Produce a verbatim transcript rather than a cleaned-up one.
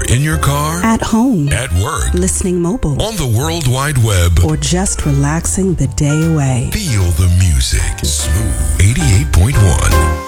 in your car, at home, at work, listening mobile, on the World Wide Web, or just relaxing the day away. Feel the music. Smooth eighty-eight point one.